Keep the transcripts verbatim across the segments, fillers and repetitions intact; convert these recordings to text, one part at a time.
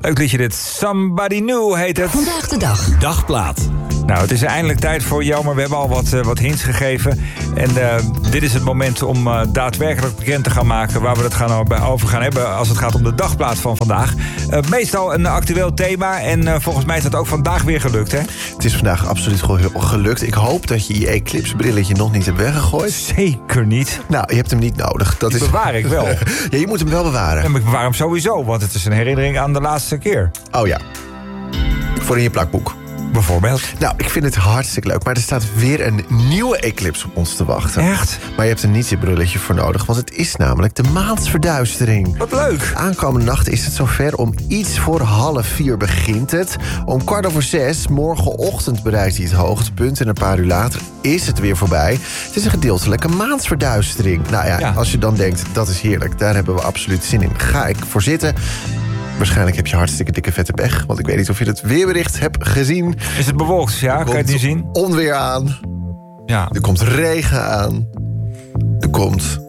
Leuk liedje dit. Somebody New heet het. Vandaag de dag. Dagplaat. Nou, het is eindelijk tijd voor jou, maar we hebben al wat, uh, wat hints gegeven. En uh, dit is het moment om uh, daadwerkelijk bekend te gaan maken waar we het gaan over gaan hebben als het gaat om de dagplaat van vandaag. Uh, meestal een actueel thema en uh, volgens mij is dat ook vandaag weer gelukt, hè? Het is vandaag absoluut gelukt. Ik hoop dat je je Eclipse brilletje nog niet hebt weggegooid. Zeker niet. Nou, je hebt hem niet nodig. Dat Die is... bewaar ik wel. Ja, je moet hem wel bewaren. En ik bewaar hem sowieso, want het is een herinnering aan de laatste keer. Oh ja. Voor in je plakboek. Bijvoorbeeld. Nou, ik vind het hartstikke leuk. Maar er staat weer een nieuwe eclipse op ons te wachten. Echt? Maar je hebt er niet je brilletje voor nodig. Want het is namelijk de maansverduistering. Wat leuk. Aankomende nacht is het zover. Om iets voor half vier begint het. Om kwart over zes, morgenochtend bereikt hij het hoogtepunt. En een paar uur later is het weer voorbij. Het is een gedeeltelijke maansverduistering. Nou ja, Ja. als je dan denkt, dat is heerlijk. Daar hebben we absoluut zin in. Ga ik voor zitten. Waarschijnlijk heb je hartstikke dikke vette pech. Want ik weet niet of je het weerbericht hebt gezien. Is het bewolkt? Ja, kan je het niet zien? Onweer aan. Ja. Er komt regen aan. Er komt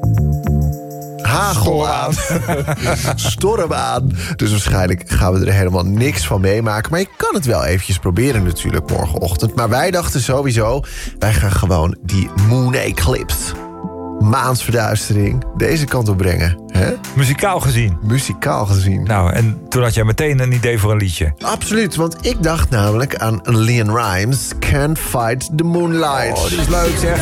hagel aan. Storm aan. Dus waarschijnlijk gaan we er helemaal niks van meemaken. Maar je kan het wel eventjes proberen natuurlijk morgenochtend. Maar wij dachten sowieso, wij gaan gewoon die moon eclipse, maansverduistering, deze kant op brengen. Hè? Muzikaal gezien. Muzikaal gezien. Nou, en toen had jij meteen een idee voor een liedje. Absoluut, want ik dacht namelijk aan Leon Rimes, Can't Fight the Moonlight. Oh, die is leuk zeg.